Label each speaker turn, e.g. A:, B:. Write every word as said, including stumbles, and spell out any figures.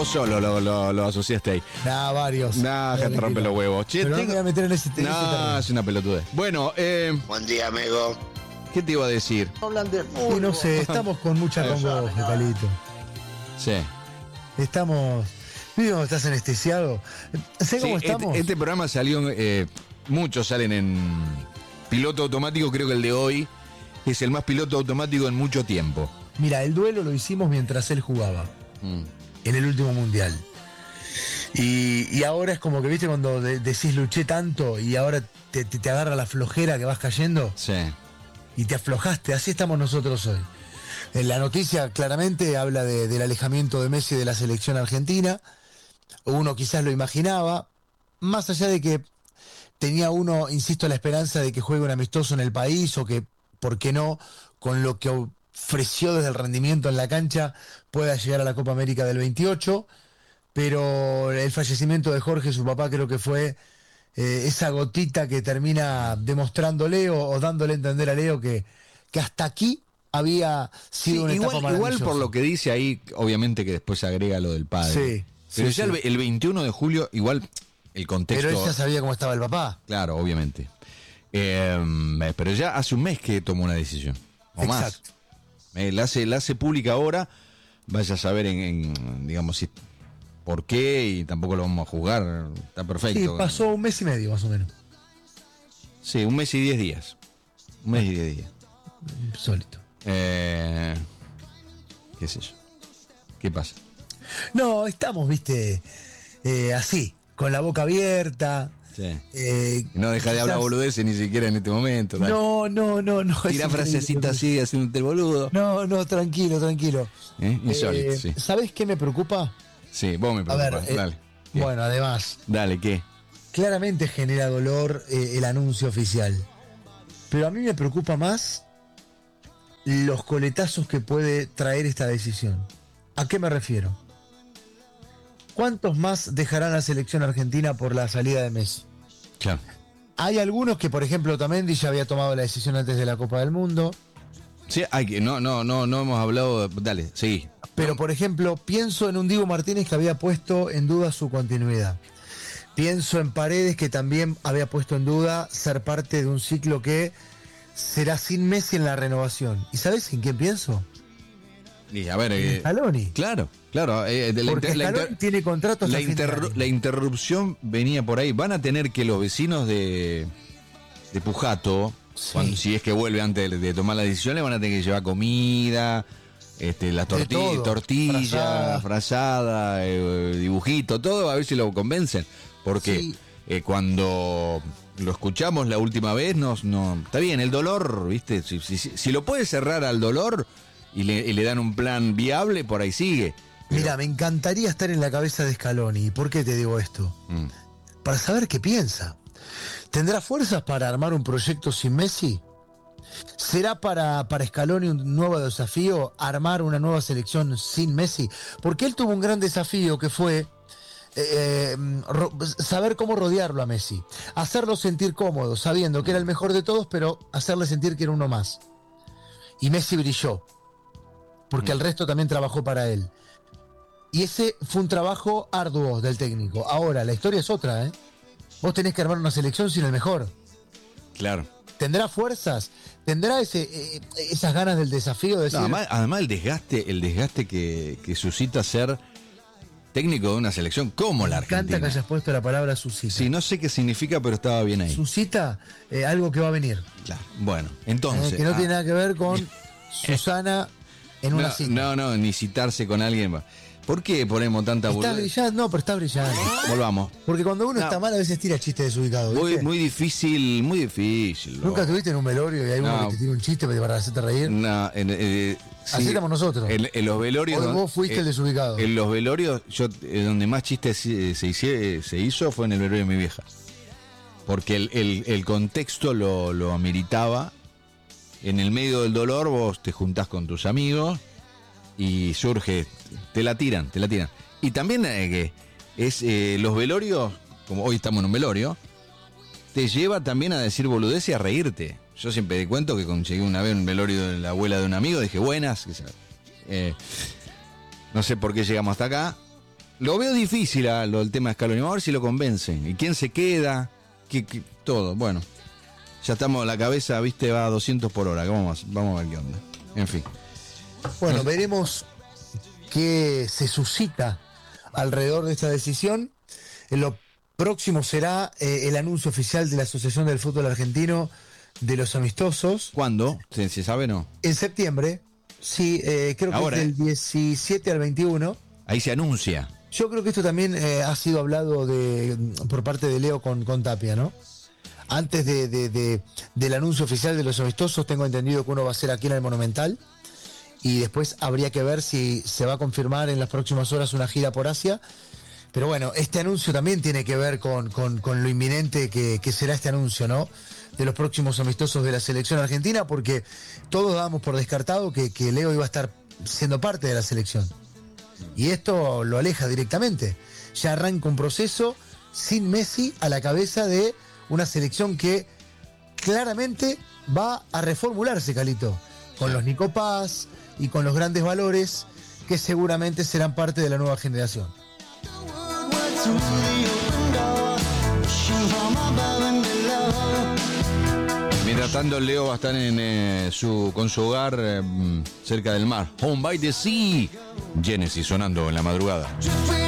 A: solo lo, lo, lo asociaste ahí.
B: Nah, varios.
A: Nah, que te rompe los huevos. Che,
B: Pero no
A: tengo...
B: me voy a meter en ese tema.
A: No, es una pelotudez. Bueno, eh...
C: Buen día, amigo.
A: ¿qué te iba a decir?
C: Hablan de fútbol.
B: Sí, no sé, estamos con mucha congoja, Calito.
A: Sí.
B: Estamos... ¿Viste cómo estás anestesiado? ¿Sé cómo
A: Sí,
B: estamos?
A: Este, este programa salió, eh, muchos salen en piloto automático, creo que el de hoy es el más piloto automático en mucho tiempo.
B: Mira, el duelo lo hicimos mientras él jugaba,
A: Mm.
B: en el último mundial. Y, y ahora es como que, viste, cuando de- decís luché tanto y ahora te, te, te agarra la flojera que vas cayendo
A: Sí.
B: y te aflojaste. Así estamos nosotros hoy. En la noticia claramente habla de- del alejamiento de Messi de la selección argentina. Uno quizás lo imaginaba, más allá de que tenía uno, insisto, la esperanza de que juegue un amistoso en el país o que, ¿por qué no?, con lo que ofreció desde el rendimiento en la cancha pueda llegar a la Copa América del veintiocho, pero el fallecimiento de Jorge, su papá, creo que fue eh, esa gotita que termina demostrándole o, o dándole a entender a Leo que, que hasta aquí había sido
A: Sí,
B: una
A: igual,
B: etapa
A: igual
B: maravillosa.
A: por lo que dice ahí, obviamente que después se agrega lo del padre.
B: Sí,
A: Pero
B: sí,
A: ya
B: sí.
A: El, ve- el veintiuno de julio, igual el contexto.
B: Pero él ya sabía cómo estaba el papá.
A: Claro, obviamente. Eh, pero ya hace un mes que tomó una decisión. O más.
B: Exacto.
A: Eh, la, hace, la hace pública ahora. Vaya a saber en, en, digamos, si, por qué, y tampoco lo vamos a juzgar. Está perfecto.
B: Sí, pasó un mes y medio más o menos.
A: Sí, un mes y diez días. Un mes y diez días.
B: Sólito.
A: Eh, ¿Qué es eso? ¿Qué pasa?
B: No, estamos, viste, eh, así, con la boca abierta.
A: Sí.
B: eh,
A: No deja de hablar
B: quizás-
A: boludeces ni siquiera en este momento. dale.
B: No, no, no, no. es
A: Tira
B: increíble.
A: frasecita así, haciéndote el boludo.
B: No, no, tranquilo, tranquilo.
A: ¿Eh? Insólito,
B: Eh,
A: sí.
B: ¿Sabés qué me preocupa?
A: Sí, vos me
B: A ver,
A: preocupás.
B: eh,
A: Dale. ¿Qué?
B: bueno, además,
A: Dale, ¿qué?
B: claramente genera dolor eh, el anuncio oficial. Pero a mí me preocupa más los coletazos que puede traer esta decisión. ¿A qué me refiero? ¿Cuántos más dejarán la selección argentina por la salida de Messi?
A: Claro.
B: Hay algunos que, por ejemplo, Otamendi ya había tomado la decisión antes de la Copa del Mundo.
A: Sí, hay que, no, no, no, no hemos hablado. de- Dale, seguí.
B: Pero, por ejemplo, pienso en un Diego Martínez que había puesto en duda su continuidad. Pienso en Paredes, que también había puesto en duda ser parte de un ciclo que será sin Messi en la renovación. ¿Y sabes en quién pienso?
A: Y a ver,
B: En
A: eh,
B: Scaloni.
A: claro, claro. eh, de la
B: Porque
A: inter- la
B: Scaloni
A: inter-
B: tiene contrato hasta
A: la,
B: fin de
A: interru-
B: año.
A: la interrupción venía por ahí. Van a tener que los vecinos de, de Pujato,
B: Sí.
A: cuando, si es que vuelve antes de, de tomar la decisión, le van a tener que llevar comida, este, las
B: De
A: torti-
B: todo.
A: tortillas,
B: Frazada.
A: frazada, eh, dibujito, todo, a ver si lo convencen. Porque
B: Sí.
A: eh, cuando lo escuchamos la última vez, nos, no, está bien, el dolor, ¿viste? Si, si, si- si lo puede cerrar al dolor y le, y le dan un plan viable, por ahí sigue. Pero-
B: Mira, me encantaría estar en la cabeza de Scaloni. ¿Por qué te digo esto?
A: Mm.
B: Para saber qué piensa. ¿Tendrá fuerzas para armar un proyecto sin Messi? ¿Será para, para Scaloni un nuevo desafío armar una nueva selección sin Messi? Porque él tuvo un gran desafío que fue eh, ro- saber cómo rodearlo a Messi. Hacerlo sentir cómodo, sabiendo que era el mejor de todos, pero hacerle sentir que era uno más. Y Messi brilló. Porque el resto también trabajó para él. Y ese fue un trabajo arduo del técnico. Ahora, la historia es otra, ¿eh? Vos tenés que armar una selección sin el mejor.
A: Claro.
B: ¿Tendrá fuerzas? ¿Tendrá ese, eh, esas ganas del desafío de decir,
A: No, además, además el desgaste, el desgaste que, que suscita ser técnico de una selección como la
B: me encanta
A: Argentina.
B: que hayas puesto la palabra suscita?
A: Sí, no sé qué significa, pero estaba bien ahí.
B: Suscita eh, algo que va a venir.
A: Claro. Bueno,
B: eh,
A: entonces.
B: que no
A: ah,
B: tiene nada que ver con Susana en una
A: no,
B: cita.
A: no, no, ni citarse con alguien. ¿Por qué ponemos tanta
B: Está
A: burla?
B: brillante, no, pero está brillante.
A: Volvamos.
B: Porque cuando uno
A: No.
B: está mal a veces tira chistes desubicados.
A: Muy,
B: ¿viste?
A: muy difícil, muy difícil.
B: ¿Nunca
A: ¿no?
B: estuviste en un velorio y hay uno
A: No.
B: que te tira un chiste para hacerte reír?
A: No, en, eh, sí,
B: Así estamos nosotros.
A: En, en los velorios.
B: Hoy
A: don-
B: vos fuiste
A: eh,
B: el desubicado.
A: En los velorios, yo eh, donde más chistes se, se, hice- se hizo fue en el velorio de mi vieja. Porque el, el- el contexto lo, lo ameritaba. En el medio del dolor vos te juntás con tus amigos y surge, te la tiran, te la tiran. Y también eh, que es eh, los velorios, como hoy estamos en un velorio, te lleva también a decir boludez y a reírte. Yo siempre te cuento que conseguí una vez un velorio de la abuela de un amigo, dije buenas, que se- eh, no sé por qué llegamos hasta acá, Lo veo difícil a lo del tema de Scaloni. Vamos a ver si lo convencen. ¿Y quién se queda? ¿Qué, qué? Todo. Bueno, ya estamos, la cabeza, viste, va a doscientos por hora. Vamos, vamos a ver qué onda. En fin.
B: Bueno, veremos qué se suscita alrededor de esta decisión. En lo próximo será eh, el anuncio oficial de la Asociación del Fútbol Argentino de los amistosos.
A: ¿Cuándo? ¿Se, se sabe no?
B: En septiembre. Sí, eh, creo que
A: Ahora,
B: es del diecisiete al veintiuno.
A: Ahí se anuncia.
B: Yo creo que esto también eh, ha sido hablado de por parte de Leo con, con Tapia, ¿no? Antes de, de, de, del anuncio oficial de los amistosos, tengo entendido que uno va a ser aquí en el Monumental. Y después habría que ver si se va a confirmar en las próximas horas una gira por Asia. Pero bueno, este anuncio también tiene que ver con, con, con lo inminente que, que será este anuncio, ¿no? De los próximos amistosos de la selección argentina, porque todos dábamos por descartado que, que Leo iba a estar siendo parte de la selección. Y esto lo aleja directamente. Ya arranca un proceso sin Messi a la cabeza de una selección que claramente va a reformularse, Calito, con los Nico Paz y con los grandes valores que seguramente serán parte de la nueva generación.
A: Mientras tanto, Leo va a estar en, eh, su, con su hogar eh, cerca del mar. Home by the Sea. Genesis sonando en la madrugada.